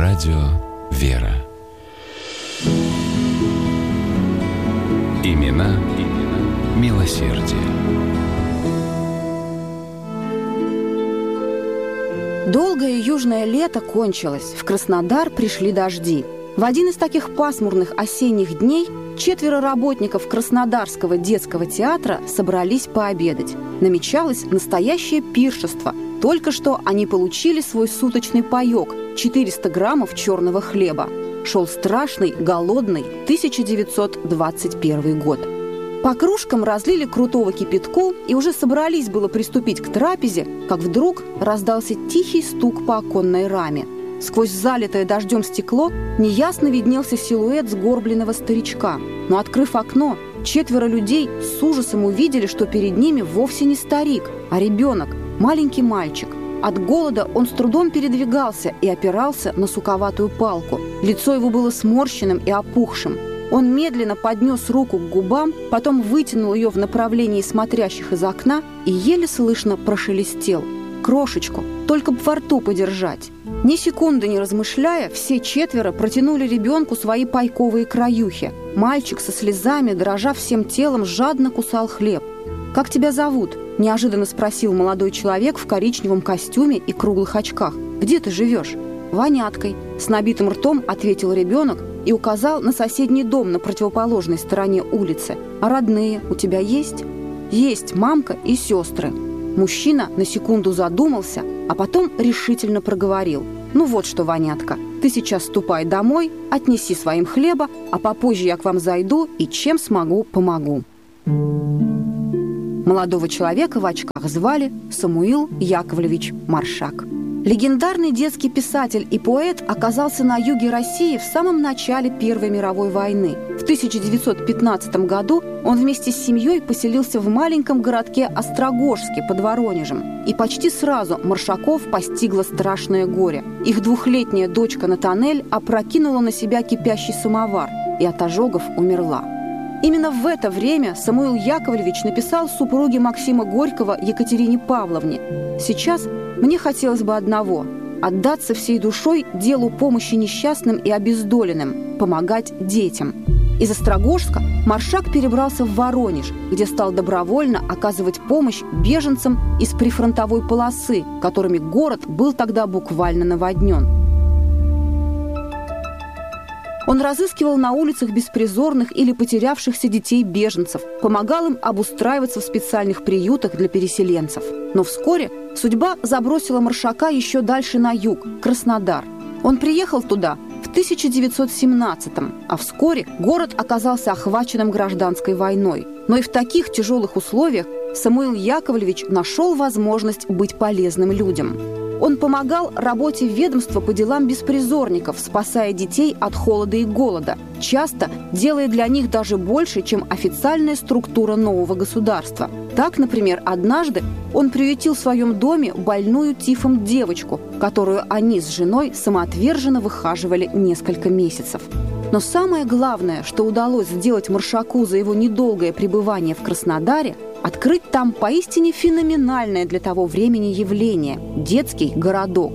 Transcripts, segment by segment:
Радио «Вера». Имена милосердия. Долгое южное лето кончилось. В Краснодар пришли дожди. В один из таких пасмурных осенних дней 4 работников Краснодарского детского театра собрались пообедать. Намечалось настоящее пиршество. Только что они получили свой суточный паёк – 400 граммов черного хлеба. Шел страшный, голодный 1921 год. По кружкам разлили крутого кипятку и уже собрались было приступить к трапезе, как вдруг раздался тихий стук по оконной раме. Сквозь залитое дождем стекло неясно виднелся силуэт сгорбленного старичка. Но, открыв окно, 4 людей с ужасом увидели, что перед ними вовсе не старик, а ребенок, маленький мальчик. От голода он с трудом передвигался и опирался на суковатую палку. Лицо его было сморщенным и опухшим. Он медленно поднес руку к губам, потом вытянул ее в направлении смотрящих из окна и еле слышно прошелестел: «Крошечку, только б во рту подержать». Ни секунды не размышляя, все 4 протянули ребенку свои пайковые краюхи. Мальчик со слезами, дрожа всем телом, жадно кусал хлеб. «Как тебя зовут?» – неожиданно спросил молодой человек в коричневом костюме и круглых очках. «Где ты живешь?» «Воняткой», – с набитым ртом ответил ребенок и указал на соседний дом на противоположной стороне улицы. «А родные у тебя есть?» «Есть мамка и сестры». Мужчина на секунду задумался, а потом решительно проговорил: «Ну вот что, Вонятка, ты сейчас ступай домой, отнеси своим хлеба, а попозже я к вам зайду и чем смогу, помогу». Молодого человека в очках звали Самуил Яковлевич Маршак. Легендарный детский писатель и поэт оказался на юге России в самом начале Первой мировой войны. В 1915 году он вместе с семьей поселился в маленьком городке Острогожске под Воронежем. И почти сразу Маршаков постигло страшное горе. Их 2-летняя дочка Натанель опрокинула на себя кипящий самовар и от ожогов умерла. Именно в это время Самуил Яковлевич написал супруге Максима Горького Екатерине Павловне: «Сейчас мне хотелось бы одного – отдаться всей душой делу помощи несчастным и обездоленным, помогать детям». Из Острогожска Маршак перебрался в Воронеж, где стал добровольно оказывать помощь беженцам из прифронтовой полосы, которыми город был тогда буквально наводнен. Он разыскивал на улицах беспризорных или потерявшихся детей-беженцев, помогал им обустраиваться в специальных приютах для переселенцев. Но вскоре судьба забросила Маршака еще дальше на юг, Краснодар. Он приехал туда в 1917-м, а вскоре город оказался охваченным гражданской войной. Но и в таких тяжелых условиях Самуил Яковлевич нашел возможность быть полезным людям. Он помогал работе ведомства по делам беспризорников, спасая детей от холода и голода, часто делая для них даже больше, чем официальная структура нового государства. Так, например, однажды он приютил в своем доме больную тифом девочку, которую они с женой самоотверженно выхаживали несколько месяцев. Но самое главное, что удалось сделать Маршаку за его недолгое пребывание в Краснодаре – открыть там поистине феноменальное для того времени явление – детский городок.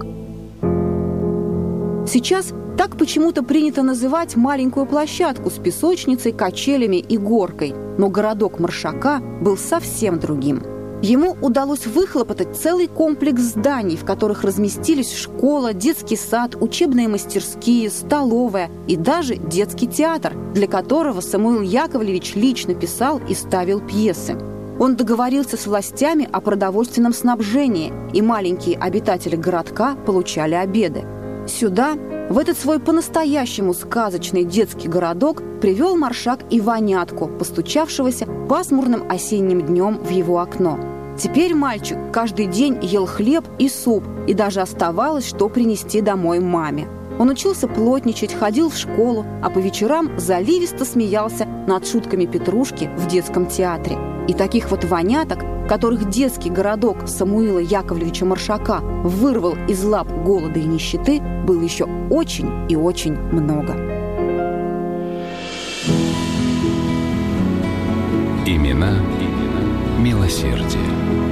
Сейчас так почему-то принято называть маленькую площадку с песочницей, качелями и горкой. Но городок Маршака был совсем другим. Ему удалось выхлопотать целый комплекс зданий, в которых разместились школа, детский сад, учебные мастерские, столовая и даже детский театр, для которого Самуил Яковлевич лично писал и ставил пьесы. Он договорился с властями о продовольственном снабжении, и маленькие обитатели городка получали обеды. Сюда, в этот свой по-настоящему сказочный детский городок, привел Маршак и Вонятку, постучавшегося пасмурным осенним днем в его окно. Теперь мальчик каждый день ел хлеб и суп, и даже оставалось, что принести домой маме. Он учился плотничать, ходил в школу, а по вечерам заливисто смеялся над шутками Петрушки в детском театре. И таких вот воняток, которых детский городок Самуила Яковлевича Маршака вырвал из лап голода и нищеты, было еще очень и очень много. Имена милосердия.